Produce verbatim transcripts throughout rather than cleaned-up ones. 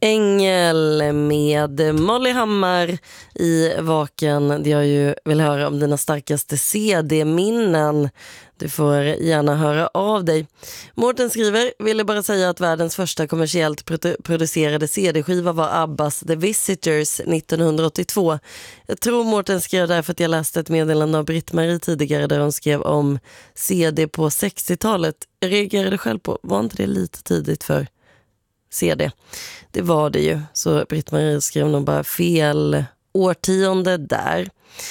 Ängel med Molly Hammar i Vaken. Jag ju vill höra om dina starkaste C D-minnen. Du får gärna höra av dig. Mårten skriver, ville bara säga att världens första kommersiellt produ- producerade C D-skiva var Abbas The Visitors nittonhundraåttiotvå. Jag tror Mårten skrev där för att jag läste ett meddelande av Britt-Marie tidigare där hon skrev om C D på sextiotalet. Jag reagerade själv på, var inte det lite tidigt för C D? Det var det ju, så Britt-Marie skrev nog bara fel årtionde där.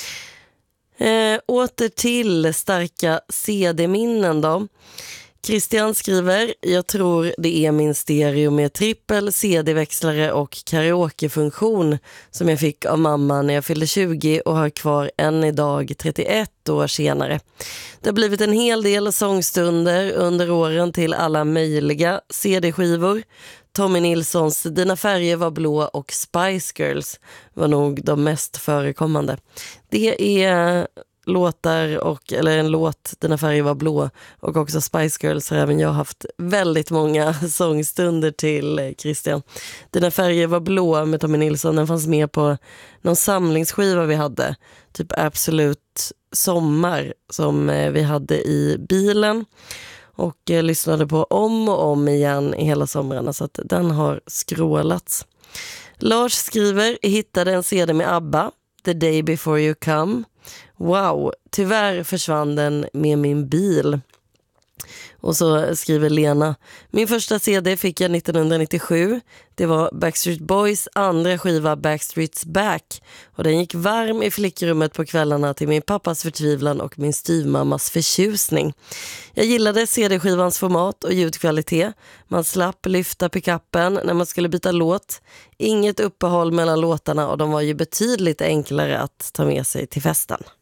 Eh, åter till starka C D-minnen då. Christian skriver, jag tror det är min stereo med trippel, C D-växlare och karaokefunktion som jag fick av mamma när jag fyllde tjugo och har kvar än idag trettioett år senare. Det har blivit en hel del sångstunder under åren till alla möjliga C D-skivor. Tommy Nilssons Dina färger var blå och Spice Girls var nog de mest förekommande. Det är låtar och, eller en låt, Dina färger var blå, och också Spice Girls har även jag haft väldigt många sångstunder till, Christian. Dina färger var blå med Tommy Nilsson, den fanns med på någon samlingsskiva vi hade, typ Absolut sommar, som vi hade i bilen och eh, lyssnade på om och om igen i hela somrarna, så att den har skrålats. Lars skriver, hittade en C D med ABBA, The Day Before You Come. Wow, tyvärr försvann den med min bil. Och så skriver Lena, min första C D fick jag nittonhundranittiosju. Det var Backstreet Boys andra skiva Backstreet's Back. Och den gick varm i flickrummet på kvällarna till min pappas förtvivlan och min styvmammas förtjusning. Jag gillade C D-skivans format och ljudkvalitet. Man slapp lyfta pickuppen när man skulle byta låt. Inget uppehåll mellan låtarna och de var ju betydligt enklare att ta med sig till festen.